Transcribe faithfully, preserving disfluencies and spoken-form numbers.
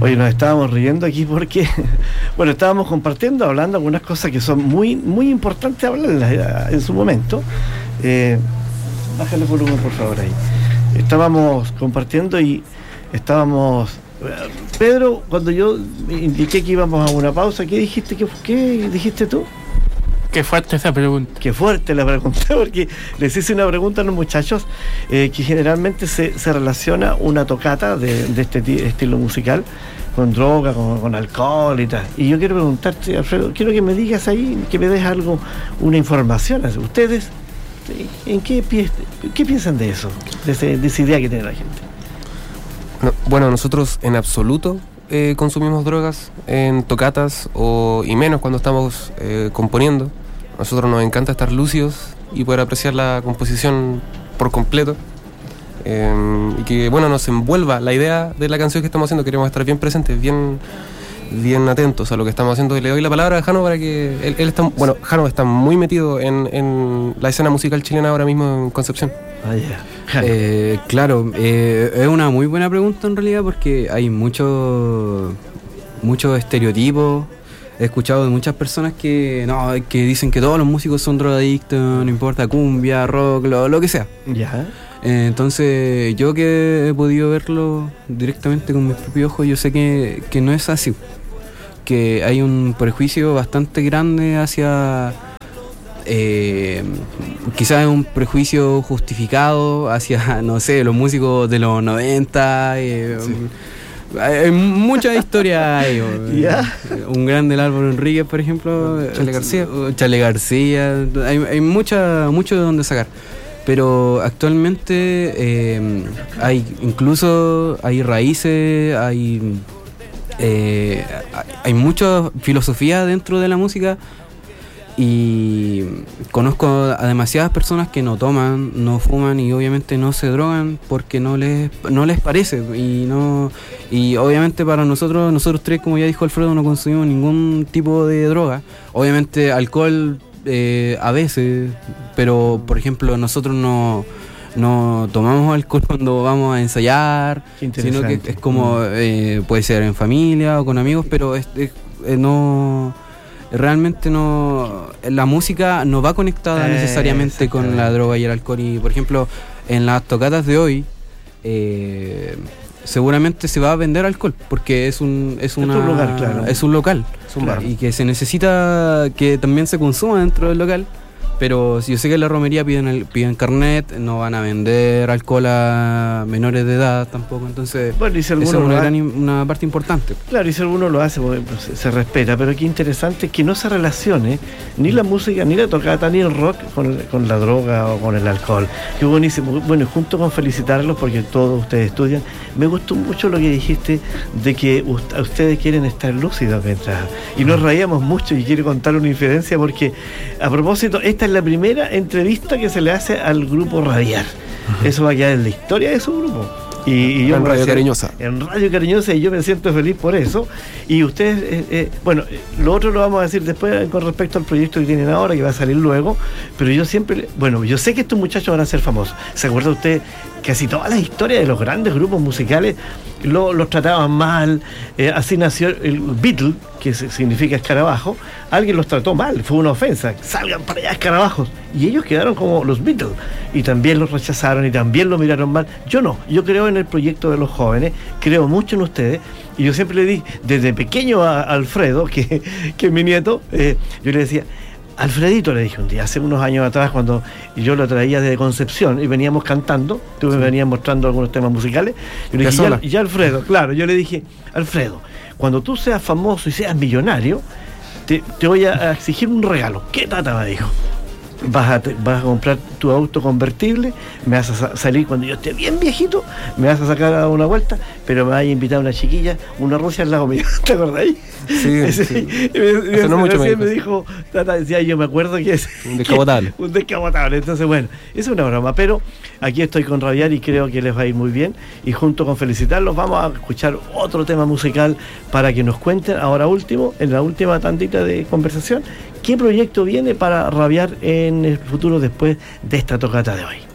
Oye, nos estábamos riendo aquí porque, bueno, estábamos compartiendo, hablando algunas cosas que son muy, muy importantes hablar en su momento. Eh, bájale el volumen, por favor, ahí. Estábamos compartiendo y estábamos... Pedro, cuando yo indiqué que íbamos a una pausa, ¿qué dijiste? ¿Qué, qué dijiste tú? Qué fuerte esa pregunta. Qué fuerte la pregunta, porque les hice una pregunta a los muchachos eh, que generalmente se, se relaciona una tocata de, de este t- estilo musical con droga, con, con alcohol y tal. Y yo quiero preguntarte, Alfredo, quiero que me digas ahí, que me des algo, una información. ¿Ustedes en qué, pie, qué piensan de eso, de, ese, de esa idea que tiene la gente? No, bueno, nosotros en absoluto eh, consumimos drogas en tocatas o, y menos cuando estamos eh, componiendo. A nosotros nos encanta estar lúcidos y poder apreciar la composición por completo. Eh, y que, bueno, nos envuelva la idea de la canción que estamos haciendo. Queremos estar bien presentes, bien, bien atentos a lo que estamos haciendo. Y le doy la palabra a Jano para que... Él, él está, bueno, Jano está muy metido en, en la escena musical chilena ahora mismo en Concepción. Ah, yeah. Eh, claro, eh, es una muy buena pregunta en realidad, porque hay muchos muchos estereotipos. He escuchado de muchas personas que no que dicen que todos los músicos son drogadictos, no importa cumbia, rock, lo, lo que sea. Ya. Eh, entonces yo que he podido verlo directamente con mis propios ojos, yo sé que, que no es así, que hay un prejuicio bastante grande hacia... Eh, quizás es un prejuicio justificado hacia, no sé, los músicos de los noventa. Eh, sí. Hay muchas historias ahí. Yeah. Un grande, el Álvaro Enríquez, por ejemplo. Chale García. Chale García. Hay, hay mucha, mucho de donde sacar. Pero actualmente eh, hay incluso hay raíces, hay eh, hay mucha filosofía dentro de la música. Y conozco a demasiadas personas que no toman, no fuman y obviamente no se drogan porque no les no les parece. Y no y obviamente para nosotros, nosotros tres, como ya dijo Alfredo, no consumimos ningún tipo de droga. Obviamente alcohol eh, a veces, pero por ejemplo nosotros no no tomamos alcohol cuando vamos a ensayar, sino que es como eh, puede ser en familia o con amigos, pero es, es, eh, no... Realmente no, la música no va conectada eh, necesariamente con la droga y el alcohol. Y por ejemplo, en las tocatas de hoy eh, seguramente se va a vender alcohol porque es un es, una, es un lugar, claro. Es un local, es un claro, y que se necesita que también se consuma dentro del local. Pero yo sé que en la romería piden el, piden carnet, no van a vender alcohol a menores de edad tampoco, entonces bueno, y si esa es una, gran, ha... una parte importante. Claro, y si alguno lo hace, pues, se, se respeta, pero qué interesante que no se relacione ni la música, ni la tocata, ni el rock con, con la droga o con el alcohol. Qué buenísimo. Bueno, y junto con felicitarlos, porque todos ustedes estudian, me gustó mucho lo que dijiste de que ust- ustedes quieren estar lúcidos mientras... Y nos reíamos mucho, y quiero contar una infidencia, porque a propósito, esta es la primera entrevista que se le hace al grupo Radiar. Uh-huh. Eso va a quedar en la historia de su grupo. Y, y yo en Radio siento, Cariñosa. En Radio Cariñosa, y yo me siento feliz por eso. Y ustedes, eh, eh, bueno, lo otro lo vamos a decir después con respecto al proyecto que tienen ahora, que va a salir luego. Pero yo siempre, bueno, yo sé que estos muchachos van a ser famosos. ¿Se acuerda usted? Casi todas las historias de los grandes grupos musicales lo, los trataban mal. Eh, así nació el Beatle, que significa escarabajo. Alguien los trató mal, fue una ofensa. Salgan para allá, escarabajos. Y ellos quedaron como los Beatles. Y también los rechazaron y también lo miraron mal. Yo no, yo creo en el proyecto de los jóvenes, creo mucho en ustedes. Y yo siempre le di, desde pequeño a Alfredo, que, que es mi nieto, eh, yo le decía... Alfredito, le dije un día, hace unos años atrás, cuando yo lo traía desde Concepción y veníamos cantando, tú me venías mostrando algunos temas musicales, yo le dije, ya, ya Alfredo, claro, yo le dije, Alfredo, cuando tú seas famoso y seas millonario, te, te voy a exigir un regalo. ¿Qué tata? Me dijo. Vas a, te, vas a comprar tu auto convertible, me vas a sa- salir cuando yo esté bien viejito, me vas a sacar a una vuelta, pero me vas a invitar a una chiquilla, una rusia al lado mío. ¿Te acordás? Sí, sí. sí. Y me, me, no mucho me, me me dijo, tata, decía, yo me acuerdo que es un descapotable. Que, un descapotable. Entonces, bueno, es una broma, pero aquí estoy con Radiar y creo que les va a ir muy bien. Y junto con felicitarlos, vamos a escuchar otro tema musical para que nos cuenten, ahora último, en la última tandita de conversación, qué proyecto viene para Radiar en el futuro después de esta tocata de hoy.